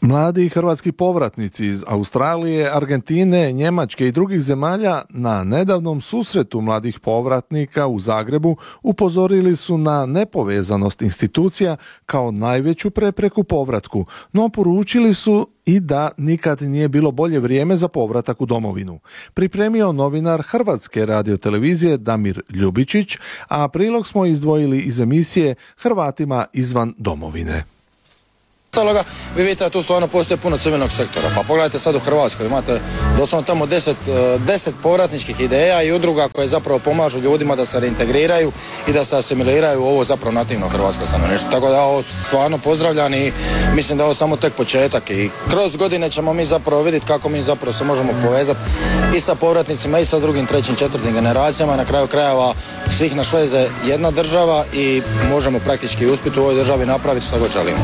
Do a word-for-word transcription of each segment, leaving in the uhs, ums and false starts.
Mladi hrvatski povratnici iz Australije, Argentine, Njemačke i drugih zemalja na nedavnom susretu mladih povratnika u Zagrebu upozorili su na nepovezanost institucija kao najveću prepreku povratku, no poručili su i da nikad nije bilo bolje vrijeme za povratak u domovinu. Pripremio novinar Hrvatske radiotelevizije Damir Ljubičić, a prilog smo izdvojili iz emisije Hrvatima izvan domovine. Vi vidite da tu stvarno postoje puno civilnog sektora, pa pogledajte sad u Hrvatskoj, imate doslovno tamo deset, deset povratničkih ideja i udruga koje zapravo pomažu ljudima da se reintegriraju i da se asimiliraju u ovo zapravo nativno hrvatsko stanovništvo. Tako da ovo stvarno pozdravljam i mislim da je ovo samo tek početak i kroz godine ćemo mi zapravo vidjeti kako mi zapravo se možemo povezati i sa povratnicima i sa drugim, trećim, četvrtim generacijama. Na kraju krajeva svih nas veze jedna država i možemo praktički uspjeti u ovoj državi napraviti što god želimo.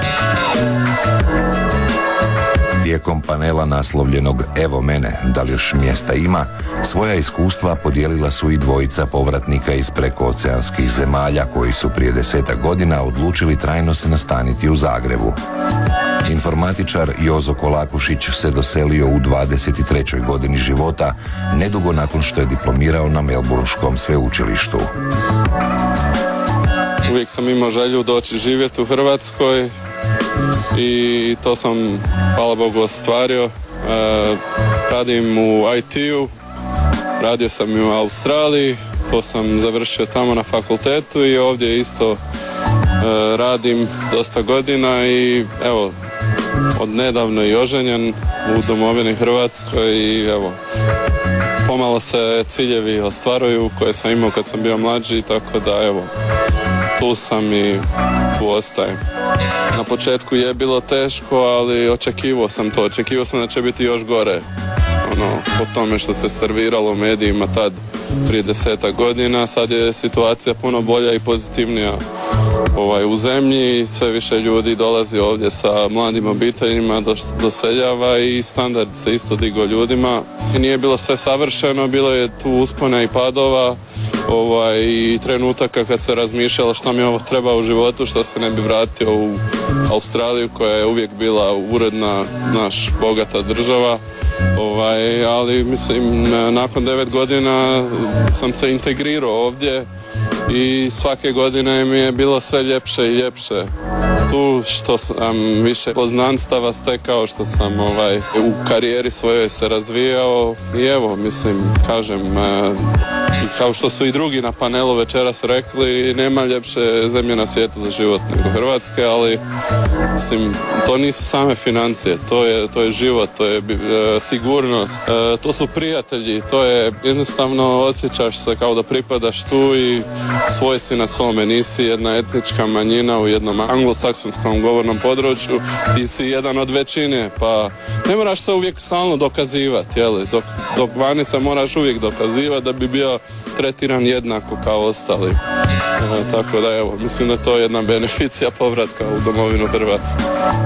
Tijekom panela naslovljenog Evo mene, da li još mjesta ima, svoja iskustva podijelila su i dvojica povratnika iz prekooceanskih zemalja koji su prije desetak godina odlučili trajno se nastaniti u Zagrebu. Informatičar Jozo Kolakušić se doselio u dvadeset trećoj godini života, nedugo nakon što je diplomirao na Melbourneškom sveučilištu. Uvijek sam imao želju doći živjeti u Hrvatskoj i to sam, hvala Bogu, ostvario. E, radim u I T-u, radio sam i u Australiji, to sam završio tamo na fakultetu i ovdje isto e, radim dosta godina i evo, od nedavno i oženjen u domovini Hrvatskoj i evo, pomalo se ciljevi ostvaruju koje sam imao kad sam bio mlađi, tako da evo, tu sam i tu ostajem. Na početku je bilo teško, ali očekivao sam to, očekivao sam da će biti još gore. Ono, po tome što se serviralo u medijima tad prije desetak godina, sad je situacija puno bolja i pozitivnija ovaj, u zemlji. Sve više ljudi dolazi ovdje sa mladim obiteljima, doseljava i standard se isto digo ljudima. I nije bilo sve savršeno, bilo je tu uspona i padova. Ovaj, i trenutaka kad se razmišljalo što mi ovo treba u životu, što se ne bi vratio u Australiju koja je uvijek bila uredna, naš bogata država. Ovaj, ali mislim, nakon devet godina sam se integrirao ovdje i svake godine mi je bilo sve ljepše i ljepše. Tu što sam više poznanstava stekao, što sam ovaj, u karijeri svojoj se razvijao i evo, mislim, kažem, i kao što su i drugi na panelu večeras rekli, nema ljepše zemlje na svijetu za život nego Hrvatske, ali mislim, to nisu same financije, to je, to je život, to je e, sigurnost, e, to su prijatelji, to je jednostavno osjećaš se kao da pripadaš tu i svoj si na svome, nisi jedna etnička manjina u jednom anglosaksonskom govornom području, ti si jedan od većine, pa ne moraš se uvijek stalno dokazivati, jeli? Dok, dok vani se moraš uvijek dokazivati da bi bio tretiran jednako kao ostali. E, tako da evo, mislim da to je jedna beneficija povratka u domovinu Hrvatsku.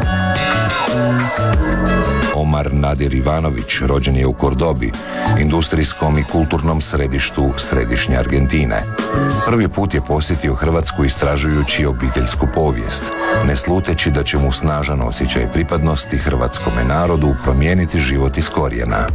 Omar Nadir Ivanović rođen je u Kordobi, industrijskom i kulturnom središtu središnje Argentine. Prvi put je posjetio Hrvatsku istražujući obiteljsku povijest, ne sluteći da će mu snažan osjećaj pripadnosti hrvatskome narodu promijeniti život iz korijena.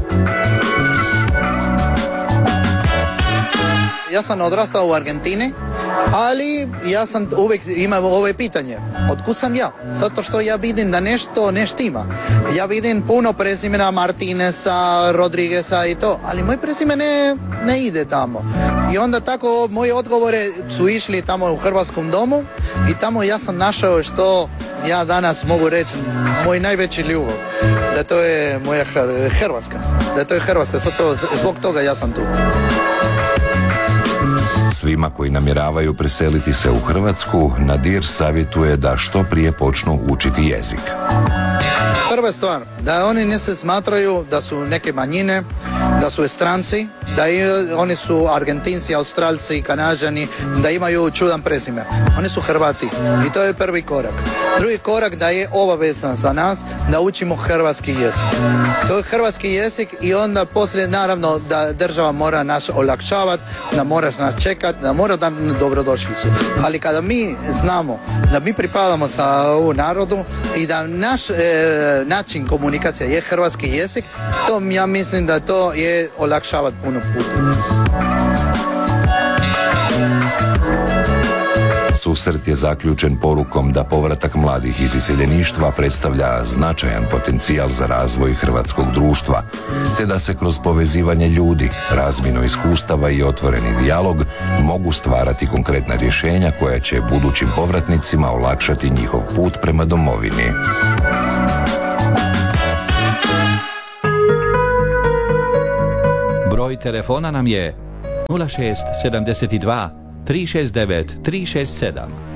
Ja sam odrastao u Argentini, ali ja sam uvijek imao ovo pitanje, otkud sam ja? Zato što ja vidim da nešto ne štima. Ja vidim puno prezimena Martineza, Rodrigueza i to, ali moj prezime ne, ne ide tamo. I onda tako moji odgovore su išli tamo u hrvatskom domu i tamo ja sam našao što ja danas mogu reći moj najveći ljubav. Da to je moja Hrvatska. Da to je Hrvatska, zato zbog toga ja sam tu. Svima koji namjeravaju preseliti se u Hrvatsku, Nadir savjetuje da što prije počnu učiti jezik. prva stvar, da oni ne se smatraju da su neke manjine, da su stranci, da i, oni su Argentinci, Australci, Kanađani, da imaju čudan prezime. Oni su Hrvati i to je prvi korak. Drugi korak da je obaveza za nas da učimo hrvatski jezik. To je hrvatski jezik i onda poslije naravno da država mora nas olakšavati, da mora nas čekati, da mora da dobrodošlicu. Ali kada mi znamo da mi pripadamo sa ovu narodu i da naš e, način komunikacije je hrvatski jezik, to ja mislim da to je olakšavati puno puta. Susret je zaključen porukom da povratak mladih iz iseljeništva predstavlja značajan potencijal za razvoj hrvatskog društva, te da se kroz povezivanje ljudi, razmjenu iskustava i otvoreni dijalog mogu stvarati konkretna rješenja koja će budućim povratnicima olakšati njihov put prema domovini. Broj telefona nam je nula šest sedam dva tri šest devet tri šest sedam.